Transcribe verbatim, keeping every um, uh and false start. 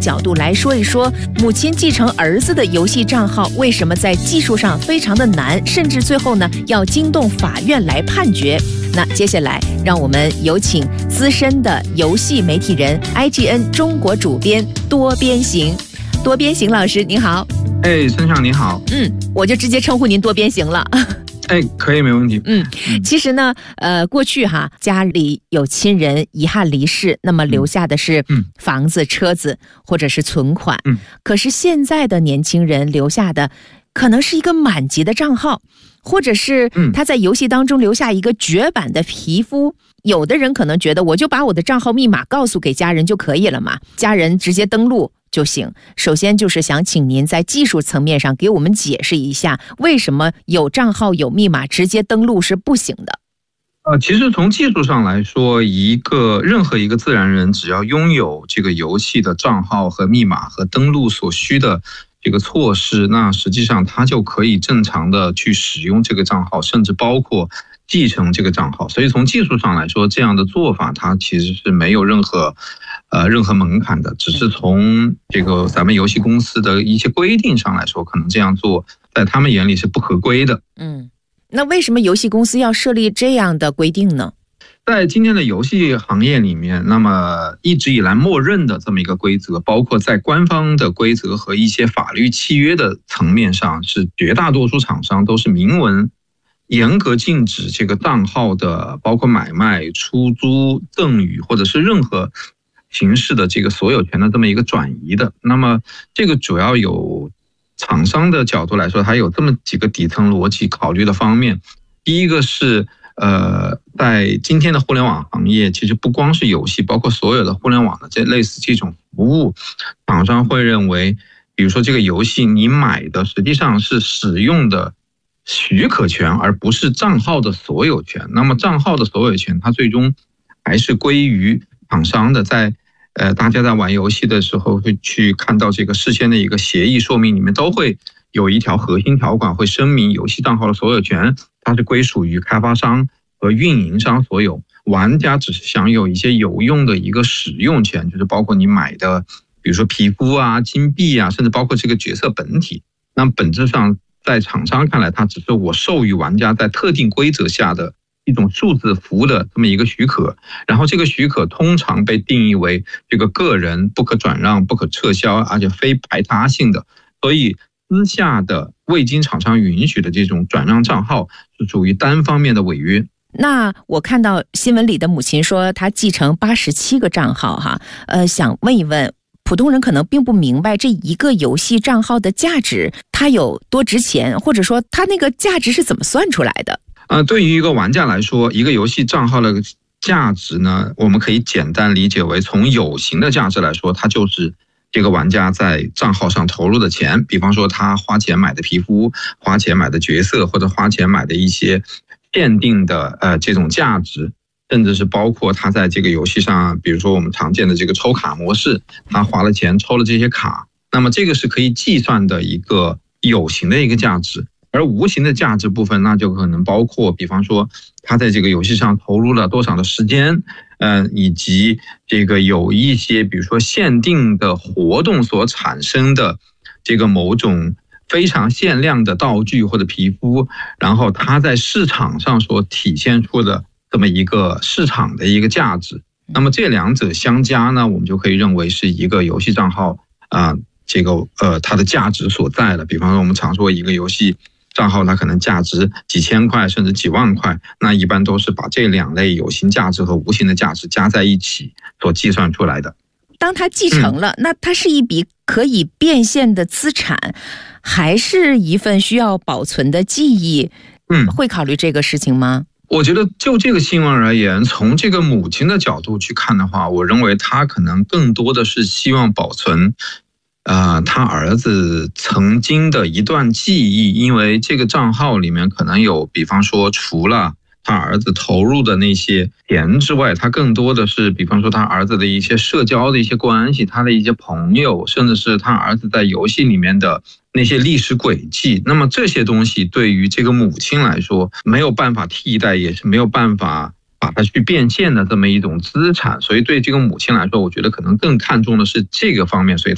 角度来说一说，母亲继承儿子的游戏账号为什么在技术上非常的难，甚至最后呢要惊动法院来判决。那接下来让我们有请资深的游戏媒体人 I G N 中国主编多边形。多边形老师您好。 哎，孙尚你好。 嗯，我就直接称呼您多边形了。 哎，可以，没问题。 嗯，其实呢，呃，过去哈，家里有亲人遗憾离世，那么留下的是房子、车子或者是存款。嗯，可是现在的年轻人留下的可能是一个满级的账号，或者是他在游戏当中留下一个绝版的皮肤。有的人可能觉得，我就把我的账号密码告诉给家人就可以了嘛，家人直接登录就行。首先就是想请您在技术层面上给我们解释一下，为什么有账号有密码直接登录是不行的？ 呃，其实从技术上来说，一个任何一个自然人只要拥有这个游戏的账号和密码和登录所需的这个措施，那实际上他就可以正常的去使用这个账号，甚至包括继承这个账号。所以从技术上来说，这样的做法它其实是没有任何呃任何门槛的，只是从这个咱们游戏公司的一些规定上来说，可能这样做在他们眼里是不合规的。 嗯，那为什么游戏公司要设立这样的规定呢？ 在今天的游戏行业里面，那么一直以来默认的这么一个规则，包括在官方的规则和一些法律契约的层面上，是绝大多数厂商都是明文严格禁止这个账号的包括买卖、出租、赠与或者是任何形式的这个所有权的这么一个转移的。那么这个主要有厂商的角度来说，它有这么几个底层逻辑考虑的方面。第一个是呃，在今天的互联网行业，其实不光是游戏，包括所有的互联网的这类似这种服务，厂商会认为，比如说这个游戏你买的实际上是使用的许可权，而不是账号的所有权。那么账号的所有权，它最终还是归于厂商的。在呃，大家在玩游戏的时候，会去看到这个事先的一个协议说明里面都会有一条核心条款，会声明游戏账号的所有权它是归属于开发商和运营商所有，玩家只是享有一些有用的一个使用权，就是包括你买的，比如说皮肤啊、金币啊，甚至包括这个角色本体。那本质上，在厂商看来，它只是我授予玩家在特定规则下的一种数字符的这么一个许可，然后这个许可通常被定义为这个个人不可转让、不可撤销，而且非排他性的。所以私下的未经厂商允许的这种转让账号是属于单方面的违约。 那我看到新闻里的母亲说她继承八十七个账号哈，呃，想问一问，普通人可能并不明白这一个游戏账号的价值它有多值钱，或者说它那个价值是怎么算出来的？ 呃，对于一个玩家来说，一个游戏账号的价值呢，我们可以简单理解为，从有形的价值来说，它就是这个玩家在账号上投入的钱。比方说他花钱买的皮肤，花钱买的角色，或者花钱买的一些限定的呃这种价值，甚至是包括他在这个游戏上，比如说我们常见的这个抽卡模式，他花了钱抽了这些卡，那么这个是可以计算的一个有形的一个价值。而无形的价值部分，那就可能包括比方说他在这个游戏上投入了多少的时间，呃，以及这个有一些比如说限定的活动所产生的这个某种非常限量的道具或者皮肤，然后它在市场上所体现出的这么一个市场的一个价值。那么这两者相加呢，我们就可以认为是一个游戏账号啊、呃，这个呃它的价值所在了。比方说我们常说一个游戏账号它可能价值几千块甚至几万块，那一般都是把这两类有形价值和无形的价值加在一起所计算出来的。 当它继承了、嗯、那它是一笔可以变现的资产，还是一份需要保存的记忆？嗯，会考虑这个事情吗？ 我觉得就这个新闻而言，从这个母亲的角度去看的话，我认为她可能更多的是希望保存呃，他儿子曾经的一段记忆。因为这个账号里面可能有，比方说除了他儿子投入的那些钱之外，他更多的是比方说他儿子的一些社交的一些关系，他的一些朋友，甚至是他儿子在游戏里面的那些历史轨迹。那么这些东西对于这个母亲来说没有办法替代，也是没有办法把它去变现的这么一种资产。所以对这个母亲来说，我觉得可能更看重的是这个方面，所以